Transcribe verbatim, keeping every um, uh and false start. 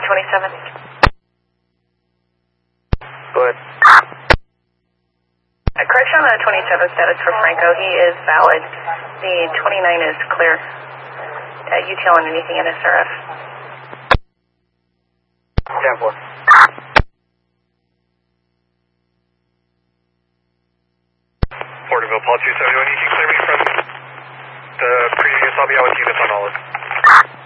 twenty-seven. Go ahead. Uh, correction on the twenty-seven status for Franco. He is valid. The twenty-nine is clear. Uh, U T L and anything in S R F. ten four. Porterville, Paul two seventy-one, you can clear me from the previous, I'll be out with units on all of